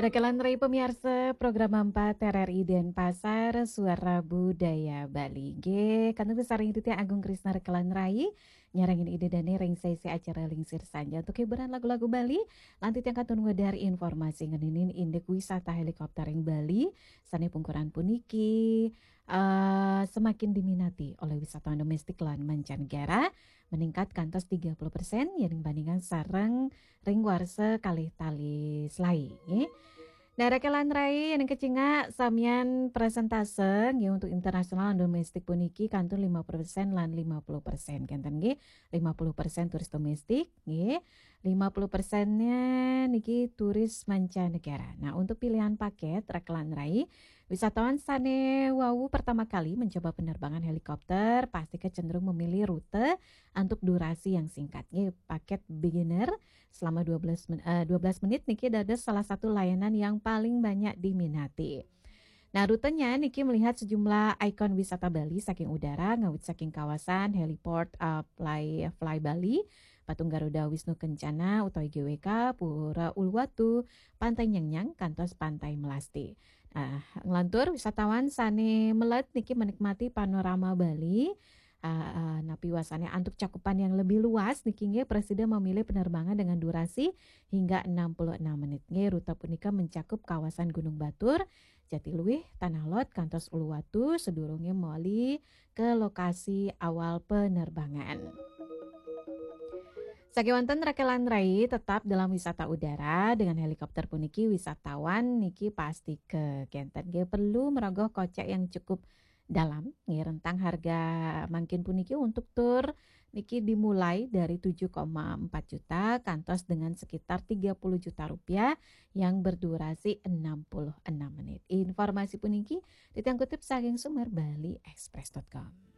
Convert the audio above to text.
Rekelan Rai pemirsa program 4 TRRI Denpasar Suara Budaya Bali G kantor besar itu teh Agung Krisna Rekelan Rai nyarangin ide dan ring sesi acara lingsir saja untuk hiburan lagu-lagu Bali lantit yang katun dari informasi ngeninin indek wisata helikopter yang Bali sane pungkuran puniki semakin diminati oleh wisatawan domestik lan mancanegara meningkat kantos 30% yang dibandingkan sareng ring warse kalih tali selai. Nah, rekelan rai yang kecinga samian presentase nggih untuk internasional dan domestik puniki kantun 50% lan 50%. Kenten nggih 50% turis domestik nggih. 50%-nya niki turis mancanegara. Nah, untuk pilihan paket rekelan rai wisatawan sane wau pertama kali mencoba penerbangan helikopter pasti cenderung memilih rute untuk durasi yang singkat. Nggih, paket beginner selama 12 menit niki ada salah satu layanan yang paling banyak diminati. Nah, rutenya niki melihat sejumlah ikon wisata Bali saking udara, ngawit saking kawasan heliport fly Bali, Patung Garuda Wisnu Kencana utawi GWK, Pura Uluwatu, Pantai Nyengnyang, kantos Pantai Melasti. Nah, ngelantur wisatawan sane melet niki menikmati panorama Bali. Napi wasane untuk cakupan yang lebih luas niki nggih Presiden memilih penerbangan dengan durasi hingga 66 menit. Nggih rute punika mencakup kawasan Gunung Batur, Jatiluwih, Tanah Lot, kantos Uluwatu sedurunge meuli ke lokasi awal penerbangan. Sakiwanten rekelan rai tetap dalam wisata udara dengan helikopter puniki wisatawan niki pasti ke Genten nggih perlu merogoh kocek yang cukup dalam nih rentang harga mangkin puniki untuk tur niki dimulai dari 7,4 juta kantos dengan sekitar 30 juta rupiah yang berdurasi 66 menit. Informasi puniki ditangkutip saking sumber baliexpress.com.